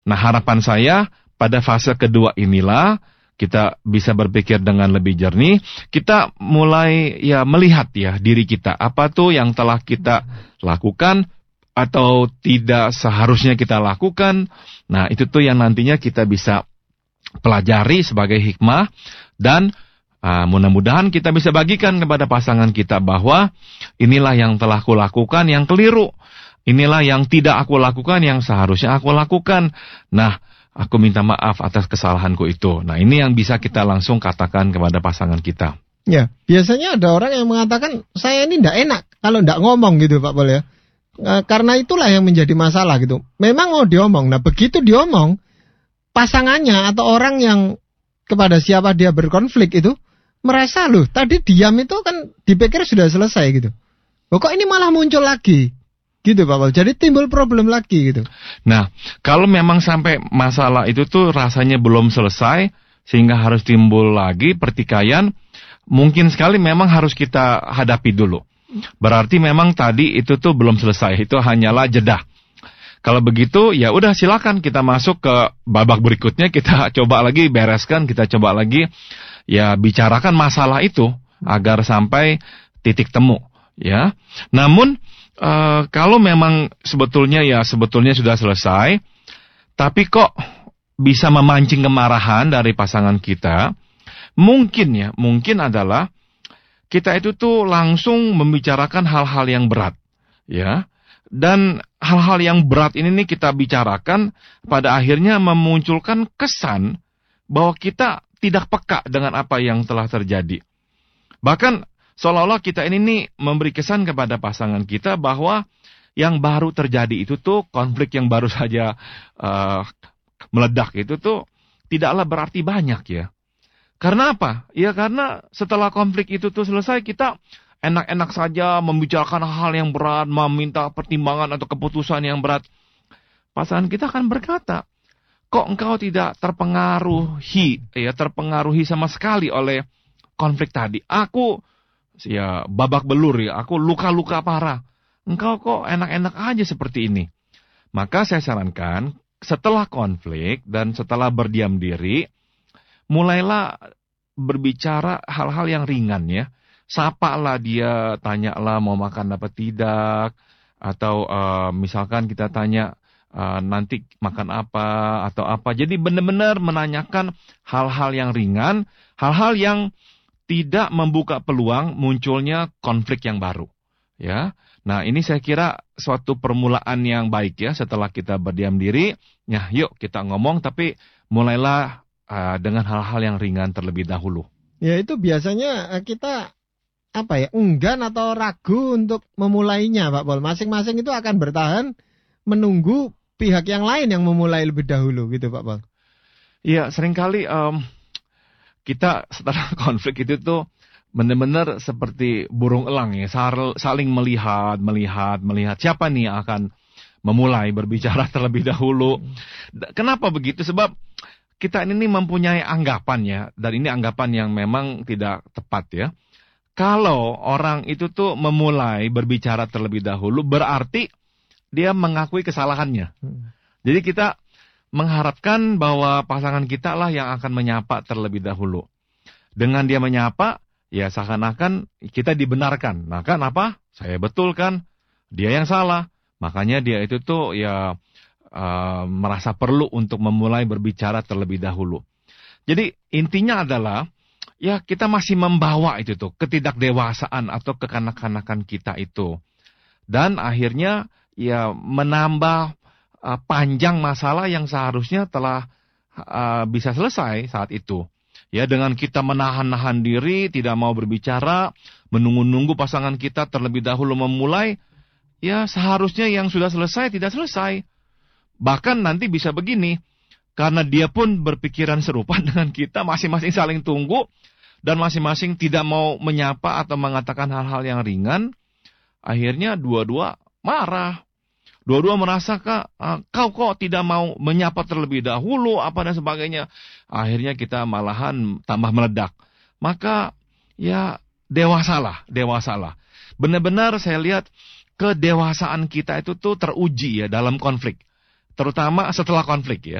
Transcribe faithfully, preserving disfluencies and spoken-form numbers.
Nah, harapan saya pada fase kedua inilah kita bisa berpikir dengan lebih jernih. Kita mulai ya melihat ya diri kita. Apa tuh yang telah kita lakukan atau tidak seharusnya kita lakukan. Nah, itu tuh yang nantinya kita bisa pelajari sebagai hikmah. Dan uh, mudah-mudahan kita bisa bagikan kepada pasangan kita bahwa inilah yang telah aku lakukan yang keliru. Inilah yang tidak aku lakukan yang seharusnya aku lakukan. Nah, aku minta maaf atas kesalahanku itu. Nah, ini yang bisa kita langsung katakan kepada pasangan kita. Ya, biasanya ada orang yang mengatakan, saya ini tidak enak kalau tidak ngomong gitu Pak Pol ya. E, karena itulah yang menjadi masalah gitu. Memang mau diomong. Nah, begitu diomong, pasangannya atau orang yang kepada siapa dia berkonflik itu, merasa loh, tadi diam itu kan dipikir sudah selesai gitu. Loh, kok ini malah muncul lagi? Gitu Pak Pol, jadi timbul problem lagi gitu. Nah, kalau memang sampai masalah itu tuh rasanya belum selesai, sehingga harus timbul lagi pertikaian, mungkin sekali memang harus kita hadapi dulu. Berarti memang tadi itu tuh belum selesai, itu hanyalah jeda. Kalau begitu, ya udah silakan kita masuk ke babak berikutnya, kita coba lagi bereskan, kita coba lagi ya bicarakan masalah itu agar sampai titik temu, ya. Namun Uh, kalau memang sebetulnya ya sebetulnya sudah selesai, tapi kok bisa memancing kemarahan dari pasangan kita, mungkin ya, mungkin adalah kita itu tuh langsung membicarakan hal-hal yang berat, ya. Dan hal-hal yang berat ini nih kita bicarakan, pada akhirnya memunculkan kesan bahwa kita tidak peka dengan apa yang telah terjadi. Bahkan seolah-olah kita ini nih memberi kesan kepada pasangan kita bahwa yang baru terjadi itu tuh konflik yang baru saja uh, meledak itu tuh tidaklah berarti banyak ya. Karena apa? Ya karena setelah konflik itu tuh selesai kita enak-enak saja membicarakan hal yang berat, meminta pertimbangan atau keputusan yang berat. Pasangan kita akan berkata, kok engkau tidak terpengaruhi, ya terpengaruhi sama sekali oleh konflik tadi? Aku ya babak belur ya, aku luka-luka parah. Engkau kok enak-enak aja seperti ini. Maka saya sarankan, setelah konflik dan setelah berdiam diri, mulailah berbicara hal-hal yang ringan ya. Sapalah dia, tanyalah mau makan apa tidak, atau uh, misalkan kita tanya uh, nanti makan apa atau apa. Jadi benar-benar menanyakan hal-hal yang ringan, hal-hal yang tidak membuka peluang munculnya konflik yang baru, ya. Nah, ini saya kira suatu permulaan yang baik ya setelah kita berdiam diri. Ya, yuk kita ngomong, tapi mulailah uh, dengan hal-hal yang ringan terlebih dahulu. Ya, itu biasanya kita apa ya enggan atau ragu untuk memulainya, Pak Pol. Masing-masing itu akan bertahan menunggu pihak yang lain yang memulai lebih dahulu, gitu, Pak Pol. Iya, seringkali. Um, Kita setelah konflik itu tuh benar-benar seperti burung elang ya, saling melihat, melihat, melihat siapa nih yang akan memulai berbicara terlebih dahulu. Kenapa begitu? Sebab kita ini mempunyai anggapan ya, dan ini anggapan yang memang tidak tepat ya. Kalau orang itu tuh memulai berbicara terlebih dahulu, berarti dia mengakui kesalahannya. Jadi kita mengharapkan bahwa pasangan kita lah yang akan menyapa terlebih dahulu. Dengan dia menyapa, ya seakan-akan kita dibenarkan. Nah kan apa? Saya betul kan? Dia yang salah. Makanya dia itu tuh ya uh, merasa perlu untuk memulai berbicara terlebih dahulu. Jadi intinya adalah, ya kita masih membawa itu tuh ketidakdewasaan atau kekanak-kanakan kita itu. Dan akhirnya ya menambah Uh, panjang masalah yang seharusnya telah uh, bisa selesai saat itu. Ya, dengan kita menahan-nahan diri, tidak mau berbicara, menunggu-nunggu pasangan kita terlebih dahulu memulai, ya seharusnya yang sudah selesai tidak selesai. Bahkan nanti bisa begini, karena dia pun berpikiran serupa dengan kita, masing-masing saling tunggu, dan masing-masing tidak mau menyapa atau mengatakan hal-hal yang ringan, akhirnya dua-dua marah. Dua-dua merasa, kak, kau kok tidak mau menyapa terlebih dahulu, apa dan sebagainya. Akhirnya kita malahan tambah meledak. Maka, ya, dewasalah, dewasalah. Benar-benar saya lihat kedewasaan kita itu tuh teruji ya dalam konflik. terutama setelah konflik ya.